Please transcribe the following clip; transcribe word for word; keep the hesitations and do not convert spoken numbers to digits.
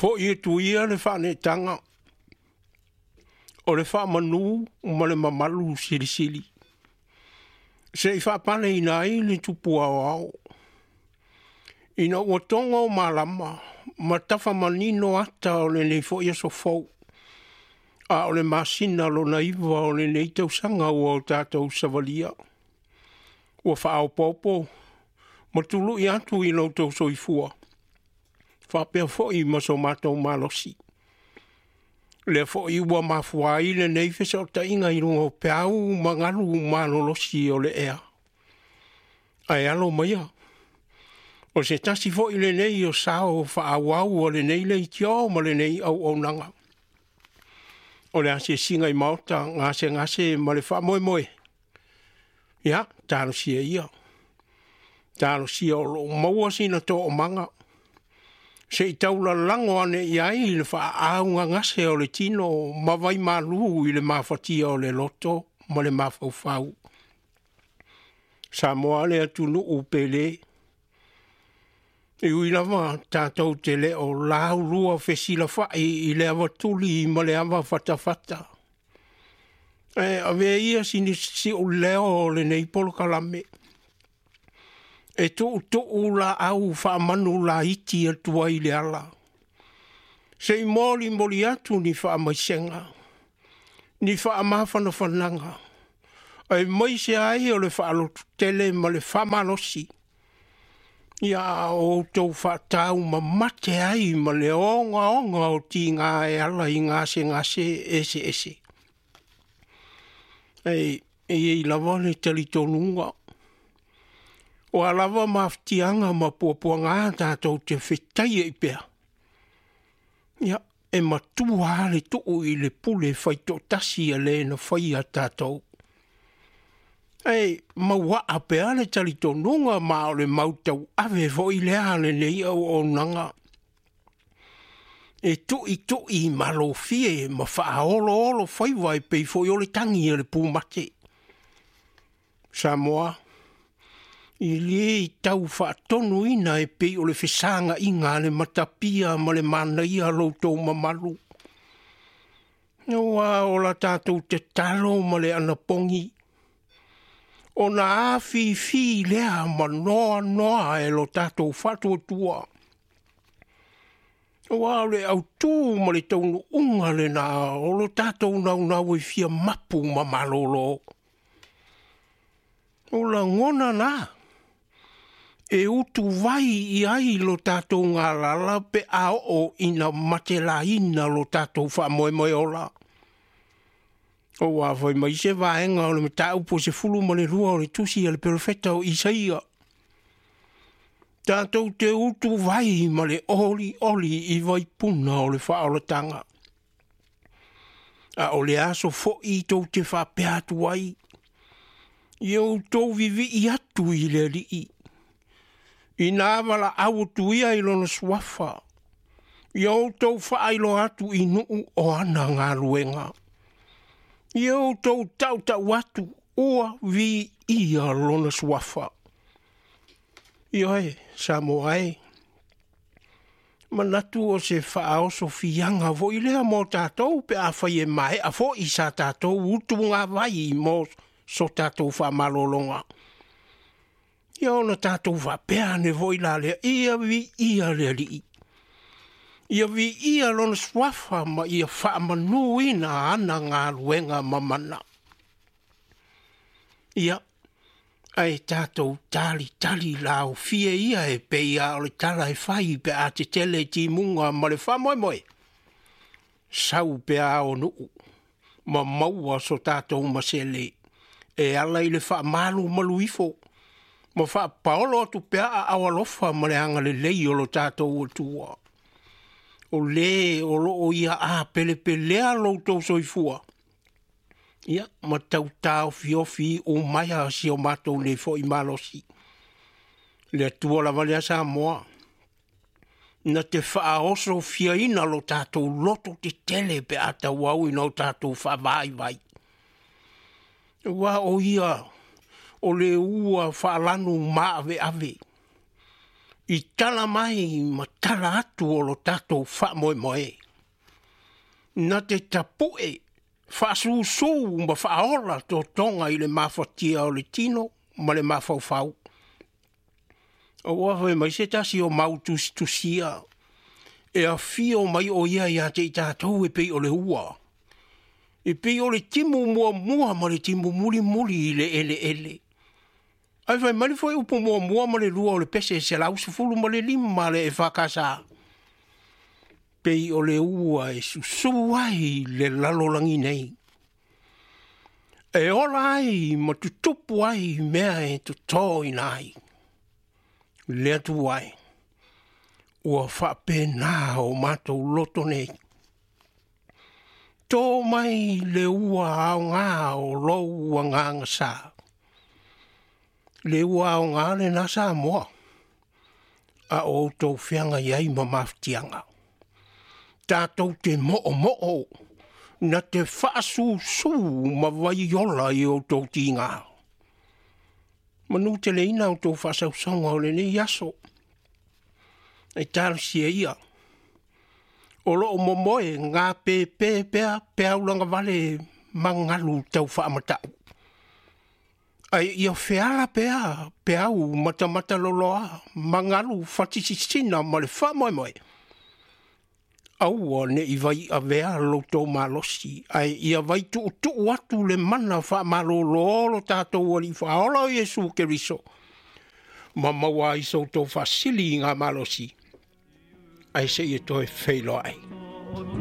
fo i tu ia le whane tanga. O le wha manu, ma le mamalu siri siri. Se i wha pane i nai le tupu au au. Ina ua tonga o malama, ma tafa manino ata o le nei fo ia so fau. A o le masina lo naiva o le nei tau sanga ua o tātou savalia. Ua wha au popo, ma tulu i atu i lau tau soifua. Wha pia fo i maso mātou malosi. Le fo i ua mafua i le nei fesa o ta inga i runga o peau mangalu malolosi o le ea. Ai alo maia. O se tasi fo i le nei o sao wha awau o le nei le tio ma le nei au au nanga. O le ase singa i mauta ngase ngase ma le wha moe moe. Ia, tālo sia ia. Tālo sia o lo maua sina to o manga. Se i taula lango ane iai le wha aunga ngase o le tino ma vai malu i le mawhatia o le loto ma le mawhau whau. Sa moa le atunu upele. I ui lava tātou te le o lau rua whesila whai i le awa tuli ma le awa whata whata. E ave ia sini si o leo o le nei polo kalame. E to to la au fa manu la iti e tua i le ala. Se i moli moli atu ni fa maisenga. Ni fa amafana fananga. Ai mai se ai o le fa alo tele ma le fa malosi. Ia o tau fa tau ma mate ai ma le onga onga o ti ngā e ala i ngase ngase ese ese. Ei, ei lava le tali tonunga. O alava maftianga ma puapua ngā tātou te whetai e pia. Ia, e matua le tuu i le pule whaito tasi a le na whai a tātou. Ei, maua a pia le tali tonunga ma o le mautau ave vo i le ale nei au o nanga. E tu i tu i malo fie ma wha olo olo whai vai pei fo i o le tangi e le pūmate. Samoa. I le i tau wha tonu ina e pei o le whesanga inga le matapia ma le mana ia loutou mamalu. Noa o la tātou te talo ma le anapongi. O na awhi fi lea ma noa noa e lo tātou whatua tua. Noa le au tū ma le taunu unga le na o lo tātou nau nau e fia mapu ma malolo. O la ngona na. E utu vai i ai lo tātou ngā lala pe a o ina matela ina lo tātou wha moe moe ola. O wa vai mai se vaenga o le mta upo se fulu ma le rua o le tusi a le perfeta o Isaia. Tātou te utu vai ma le oli oli i vai puna o le wha o le tanga. A o le aso fo i tau te wha peatu ai. I o tau vivi i atu i le li i. I nā wala au tuia i lona swafa. I au tau whailo atu i nuu o ana ngā ruenga. I au tau tau tau atu ua vi ia lona swafa. I oe, samo ai. Manatu o se whaao so fianga vo i lea mō tātou pe a whai e mai a fo i sa tātou utu ngā vai mō so tātou wha malolonga. Ia ona tātou whapea ne voi la lea, ia vi ia lea li. Ia vi ia lona swafa ma ia whaamanu ina ana ngā ruenga mamana. Ia, ai tātou tali tali lau fie ia e pe ia o le tala e whai pe a te tele ti munga ma le whamoe moe. Sau pe a o nuu, ma maua so tātou masele, e ala i le whaamalu maluifo. Ma wha paolo atu pea a awalofa ma le anga le lei o lo tātou o tua. O le o lo o ia a pele pelea lo tau soifua. Ia, ma tau tau fiofi o maia si o mātou ne fo i malosi. Le tua la valea sa moa. Na te wha oso fia ina lo tātou loto te tele pe a tau au ina o tātou wha vai vai. Wa o ia... o le ua whaalanu maave ave. I tala mai ma tala atu o lo tātou wha moe moe. Nā te tapue, wha su su ma wha aola tō tonga i le mawhatia o le tino, ma le mawhauwhau. O wawe mai se tasi o mautus tusia, e a fio mai o ia ia te i tātou e pei o le hua. E pei o le timu mua mua ma le timu muli muli i le ele ele. Ai vai mali foi upo mua mua ma le lua o le pese se lau se fulu ma le lima ma le e whakasa. Pei o le ua e susu ai le lalolangi nei. E ola ai ma tutupu ai mea e tu tō inai. Lea tu ai. Ua whape nā o mātou loto nei. Tō mai le ua au ngā o lou a nganga sā. Le ua au ngā le nā sā moa. A o tō whianga iai ma maftianga. Tātou te mo'o mo'o. Na te whaasu su ma vai yola i o tō tīngā. Manu te leina o tō whasau sanga o le ne yaso. E tāra sia ia. O lo o momoe ngā pē pē pēa pēa ulanga vale mangalu tau whaamatau. Ai ia wheala pēa pēa u matamata loloa mangalu whatisisina ma le whaamoemoe. Aua ne i vai a vea loto malosi. Ai ia vai tu tu atu le mana whaamalo lolo tātou wali whaola o Jesu Keriso. Ma maua iso tō whasili ngā malosi. Ai se i toi wheilo ai.